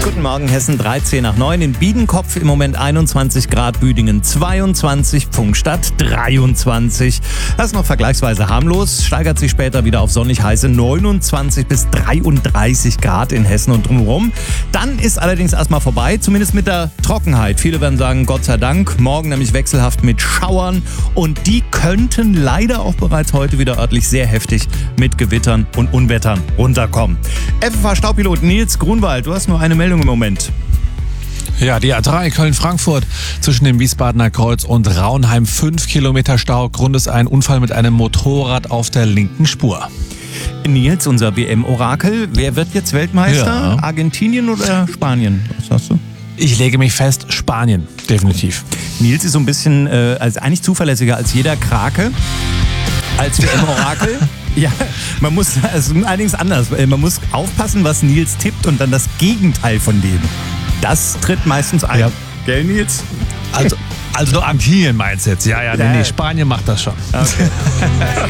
Guten Morgen, Hessen 13 nach 9. In Biedenkopf im Moment 21 Grad, Büdingen 22, Pfungstadt 23. Das ist noch vergleichsweise harmlos, steigert sich später wieder auf sonnig heiße 29 bis 33 Grad in Hessen und drumherum. Dann ist allerdings erstmal vorbei, zumindest mit der Trockenheit. Viele werden sagen, Gott sei Dank, morgen nämlich wechselhaft mit Schauern und die könnten leider auch bereits heute wieder örtlich sehr heftig mit Gewittern und Unwettern runterkommen. FFH-Staupilot Nils Grunwald, du hast nur eine Meldung im Moment. Ja, die A3 Köln-Frankfurt zwischen dem Wiesbadener Kreuz und Raunheim 5 Kilometer Stau. Grund ist ein Unfall mit einem Motorrad auf der linken Spur. Nils, unser WM-Orakel, wer wird jetzt Weltmeister? Ja. Argentinien oder Spanien? Was sagst du? Ich lege mich fest, Spanien, definitiv. Nils ist so ein bisschen also eigentlich zuverlässiger als jeder Krake, als WM-Orakel. Ja, man muss, also allerdings anders, man muss aufpassen, was Nils tippt und dann das Gegenteil von dem. Das tritt meistens ein. Ja. Gell, Nils? Also Argentinien meinst du jetzt? Ja, nee, Spanien macht das schon. Okay.